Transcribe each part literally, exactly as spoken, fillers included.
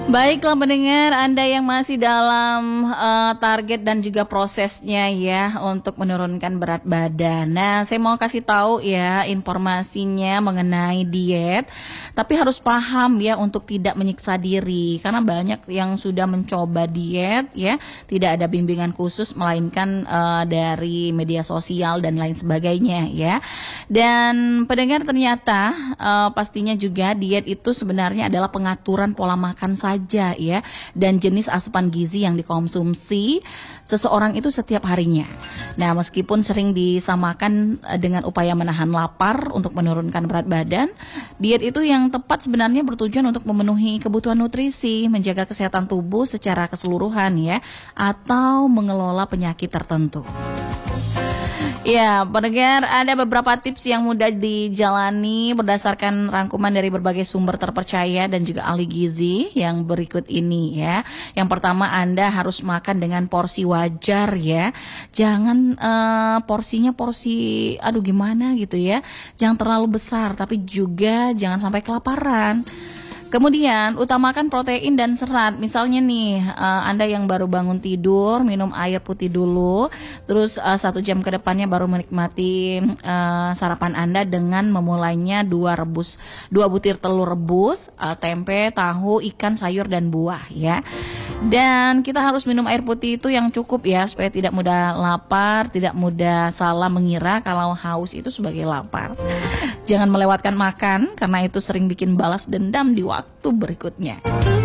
Baiklah pendengar, Anda yang masih dalam uh, target dan juga prosesnya ya untuk menurunkan berat badan. Nah, saya mau kasih tahu ya informasinya mengenai diet, tapi harus paham ya untuk tidak menyiksa diri karena banyak yang sudah mencoba diet ya, tidak ada bimbingan khusus melainkan uh, dari media sosial dan lain sebagainya ya. Dan pendengar ternyata uh, pastinya juga diet itu sebenarnya adalah pengaturan pola makan saja saja ya, dan jenis asupan gizi yang dikonsumsi seseorang itu setiap harinya. Nah, meskipun sering disamakan dengan upaya menahan lapar untuk menurunkan berat badan, diet itu yang tepat sebenarnya bertujuan untuk memenuhi kebutuhan nutrisi, menjaga kesehatan tubuh secara keseluruhan ya, atau mengelola penyakit tertentu. Ya, pendengar, ada beberapa tips yang mudah dijalani berdasarkan rangkuman dari berbagai sumber terpercaya dan juga ahli gizi yang berikut ini ya. Yang pertama, Anda harus makan dengan porsi wajar ya. Jangan uh, porsinya porsi aduh gimana gitu ya. Jangan terlalu besar tapi juga jangan sampai kelaparan. Kemudian utamakan protein dan serat. Misalnya nih uh, Anda yang baru bangun tidur, minum air putih dulu. Terus uh, satu jam ke depannya baru menikmati uh, sarapan Anda dengan memulainya dua rebus, dua butir telur rebus, uh, tempe, tahu, ikan, sayur dan buah ya. Dan kita harus minum air putih itu yang cukup ya, supaya tidak mudah lapar, tidak mudah salah mengira kalau haus itu sebagai lapar. Jangan melewatkan makan karena itu sering bikin balas dendam di waktu berikutnya.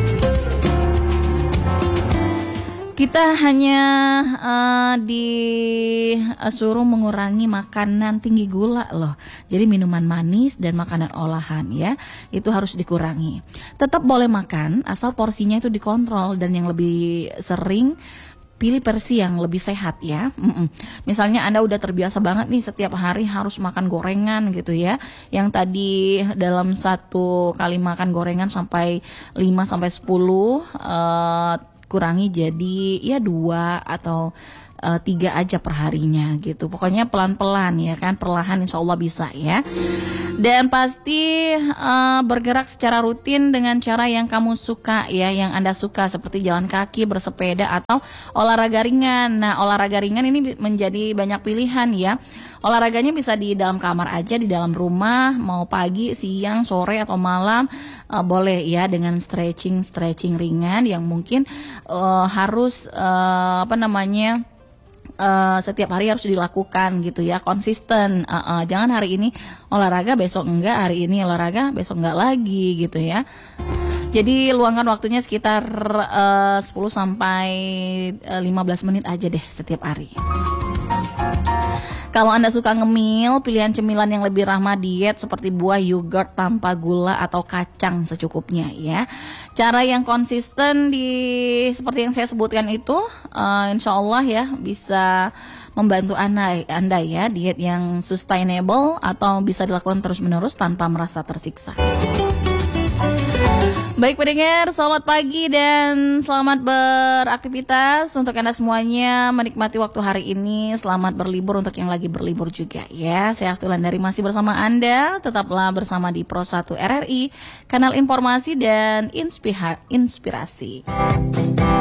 Kita hanya uh, disuruh mengurangi makanan tinggi gula loh. Jadi minuman manis dan makanan olahan ya, itu harus dikurangi. Tetap boleh makan asal porsinya itu dikontrol, dan yang lebih sering pilih versi yang lebih sehat ya. Mm-mm. Misalnya Anda udah terbiasa banget nih setiap hari harus makan gorengan gitu ya. Yang tadi dalam satu kali makan gorengan sampai lima sampai sepuluh, uh, kurangi jadi ya dua atau uh, tiga aja perharinya gitu. Pokoknya pelan-pelan ya kan, perlahan insya Allah bisa ya. Dan pasti uh, bergerak secara rutin dengan cara yang kamu suka ya, yang Anda suka, seperti jalan kaki, bersepeda, atau olahraga ringan. Nah, olahraga ringan ini menjadi banyak pilihan ya. Olahraganya bisa di dalam kamar aja, di dalam rumah, mau pagi, siang, sore, atau malam, uh, boleh ya, dengan stretching-stretching ringan yang mungkin uh, harus uh, apa namanya Uh, setiap hari harus dilakukan gitu ya, konsisten. Uh, uh, jangan hari ini olahraga besok enggak, hari ini olahraga besok enggak lagi gitu ya. Jadi luangkan waktunya sekitar uh, sepuluh sampai lima belas menit aja deh setiap hari. Kalau Anda suka ngemil, pilihan cemilan yang lebih ramah diet seperti buah, yogurt tanpa gula, atau kacang secukupnya ya. Cara yang konsisten di seperti yang saya sebutkan itu, uh, insya Allah ya bisa membantu anda, anda ya diet yang sustainable atau bisa dilakukan terus-menerus tanpa merasa tersiksa. Baik pendengar, selamat pagi dan selamat beraktivitas untuk Anda semuanya, menikmati waktu hari ini. Selamat berlibur untuk yang lagi berlibur juga ya. Saya Astulan dari masih bersama Anda. Tetaplah bersama di Pro satu R R I, kanal informasi dan inspirasi.